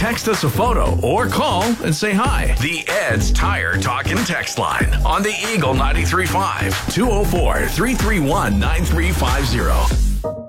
text us a photo or call and say hi. The Ed's Tire Talk and Text line on the Eagle 93.5 204-331-9350.